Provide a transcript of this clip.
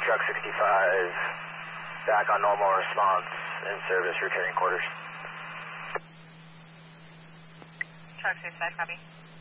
Truck 65, back on normal response in service, returning quarters. Truck 65, copy.